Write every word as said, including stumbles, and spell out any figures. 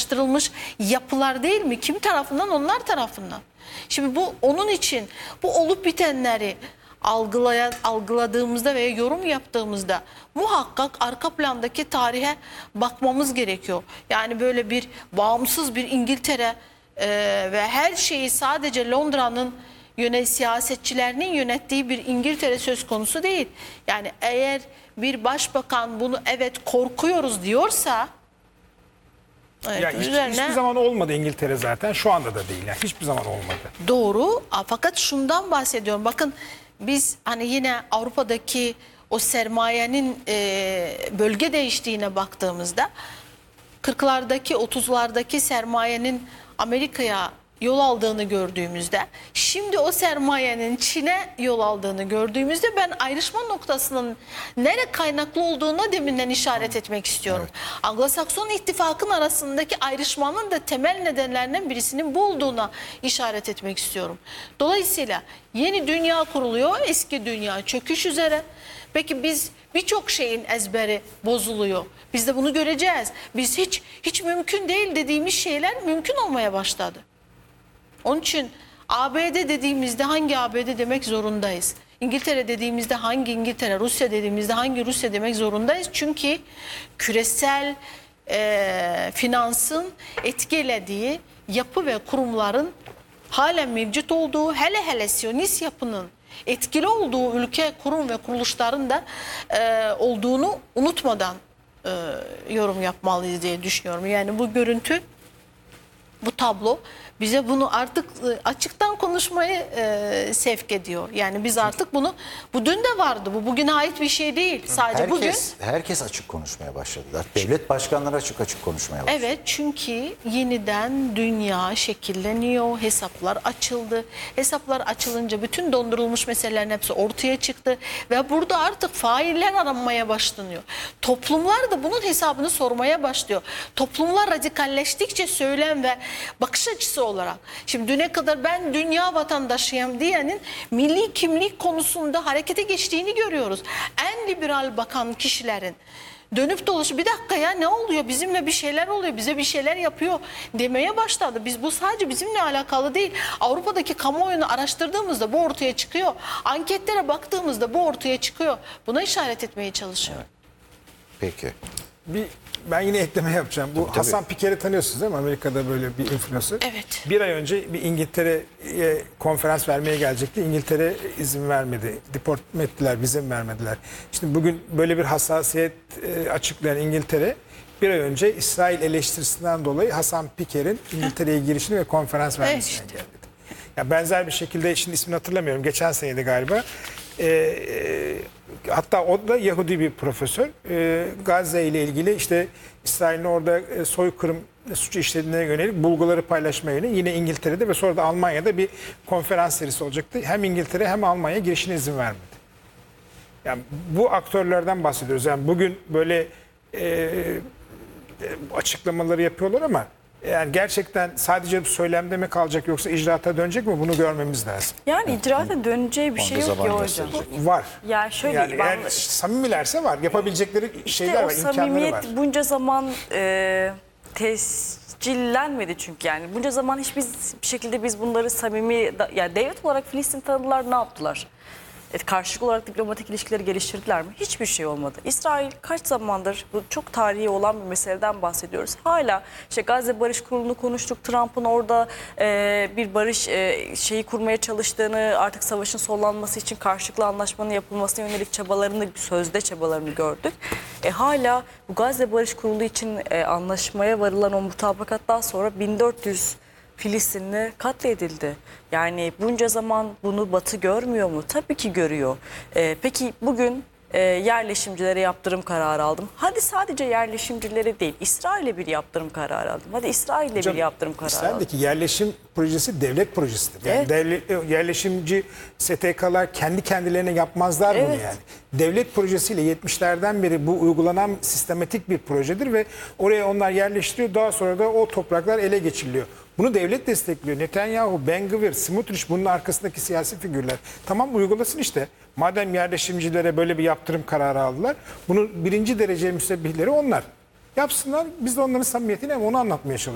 araştırılmış yapılar değil mi? Kim tarafından? Onlar tarafından. Şimdi bu onun için bu olup bitenleri algılaya, algıladığımızda veya yorum yaptığımızda muhakkak arka plandaki tarihe bakmamız gerekiyor. Yani böyle bir bağımsız bir İngiltere e, ve her şeyi sadece Londra'nın yönet siyasetçilerinin yönettiği bir İngiltere söz konusu değil. Yani eğer bir başbakan bunu evet korkuyoruz diyorsa, evet, Ya hiç, üzerine... hiçbir zaman olmadı İngiltere zaten. Şu anda da değil. Yani hiçbir zaman olmadı. Doğru. Fakat şundan bahsediyorum. Bakın biz hani yine Avrupa'daki o sermayenin e, bölge değiştiğine baktığımızda kırklardaki otuzlardaki sermayenin Amerika'ya yol aldığını gördüğümüzde, şimdi o sermayenin Çin'e yol aldığını gördüğümüzde ben ayrışma noktasının nere kaynaklı olduğuna deminden işaret etmek istiyorum. Evet. Anglo-Sakson ittifakın arasındaki ayrışmanın da temel nedenlerinden birisinin bu olduğuna işaret etmek istiyorum. Dolayısıyla yeni dünya kuruluyor, eski dünya çöküş üzere. Peki biz birçok şeyin ezberi bozuluyor. Biz de bunu göreceğiz. Biz hiç hiç mümkün değil dediğimiz şeyler mümkün olmaya başladı. Onun için A B D dediğimizde hangi A B D demek zorundayız? İngiltere dediğimizde hangi İngiltere, Rusya dediğimizde hangi Rusya demek zorundayız? Çünkü küresel e, finansın etkilediği yapı ve kurumların halen mevcut olduğu, hele hele Siyonist yapının etkili olduğu ülke, kurum ve kuruluşların da e, olduğunu unutmadan e, yorum yapmalıyız diye düşünüyorum. Yani bu görüntü, bu tablo bize bunu artık açıktan konuşmayı e, sevk ediyor. Yani biz artık bunu, bu dün de vardı, bu bugüne ait bir şey değil. Sadece herkes, bugün. Herkes açık konuşmaya başladılar. Devlet başkanları açık açık konuşmaya başladı. Evet, çünkü yeniden dünya şekilleniyor, hesaplar açıldı. Hesaplar açılınca bütün dondurulmuş meselelerin hepsi ortaya çıktı. Ve burada artık failler aranmaya başlanıyor. Toplumlar da bunun hesabını sormaya başlıyor. Toplumlar radikalleştikçe söylem ve bakış açısı olarak. Şimdi düne kadar ben dünya vatandaşıyım diyenin milli kimlik konusunda harekete geçtiğini görüyoruz. En liberal bakan kişilerin dönüp dolaşıp bir dakika ya ne oluyor, bizimle bir şeyler oluyor, bize bir şeyler yapıyor demeye başladı. Biz bu sadece bizimle alakalı değil. Avrupa'daki kamuoyunu araştırdığımızda bu ortaya çıkıyor. Anketlere baktığımızda bu ortaya çıkıyor. Buna işaret etmeye çalışıyor. Evet. Peki. Bir, ben yine ekleme yapacağım. Bu tabii, Hasan tabii. Piker'i tanıyorsunuz değil mi? Amerika'da böyle bir influencer. Evet. Bir ay önce bir İngiltere'ye konferans vermeye gelecekti. İngiltere izin vermedi. Deport ettiler, vize vermediler. Şimdi bugün böyle bir hassasiyet e, açıklayan İngiltere bir ay önce İsrail eleştirisinden dolayı Hasan Piker'in İngiltere'ye girişini ve konferans vermesini işte. engelledi. Ya benzer bir şekilde, şimdi ismini hatırlamıyorum, geçen seneydi galiba. E, e, hatta o da Yahudi bir profesör. E, Gazze ile ilgili işte İsrail'in orada e, soykırım suçu işlediğine yönelik bulguları paylaşmaya yönelik yine İngiltere'de ve sonra da Almanya'da bir konferans serisi olacaktı. Hem İngiltere hem Almanya girişine izin vermedi. Yani bu aktörlerden bahsediyoruz. Yani bugün böyle e, açıklamaları yapıyorlar ama yani gerçekten sadece söylemde mi kalacak yoksa icraata dönecek mi, bunu görmemiz lazım. Yani icraata döneceği bir şey Onda yok zaman ya hocam. gösterecek. Var. Yani şöyle Yani ben, eğer samimilerse var. Yapabilecekleri işte şeyler o var, imkanları samimiyet var. bunca zaman e, tescillenmedi çünkü yani. Bunca zaman hiçbir şekilde biz bunları samimi, da, yani devlet olarak Filistin tanıdılar, ne yaptılar? Evet, karşılıklı olarak diplomatik ilişkileri geliştirdiler mi? Hiçbir şey olmadı. İsrail kaç zamandır, bu çok tarihi olan bir meseleden bahsediyoruz. Hala işte Gazze Barış Kurulu'nu konuştuk. Trump'ın orada e, bir barış e, şeyi kurmaya çalıştığını, artık savaşın sonlanması için karşılıklı anlaşmanın yapılmasına yönelik çabalarını, sözde çabalarını gördük. E, hala bu Gazze Barış Kurulu için e, anlaşmaya varılan o mutabakattan sonra bin dört yüz Filistinli katledildi. Yani bunca zaman bunu Batı görmüyor mu? Tabii ki görüyor. Ee, peki bugün e, yerleşimcilere yaptırım kararı aldım. Hadi sadece yerleşimcilere değil, İsrail'e bir yaptırım kararı aldım. Hadi İsrail'e bir yaptırım kararı aldım. İsrail'deki yerleşim projesi devlet projesidir. Yani Evet. devlet, yerleşimci S T K'lar kendi kendilerine yapmazlar bunu Evet. yani. Devlet projesiyle yetmişlerden beri bu uygulanan sistematik bir projedir ve oraya onlar yerleştiriyor. Daha sonra da o topraklar ele geçiriliyor. Bunu devlet destekliyor. Netanyahu, Ben Gvir, Smotrich, bunun arkasındaki siyasi figürler. Tamam, uygulasın işte. Madem yerleşimcilere böyle bir yaptırım kararı aldılar, bunun birinci derece müsebbihleri onlar. Yapsınlar, biz de onların samimiyetini, onu anlatmaya çalışıyoruz.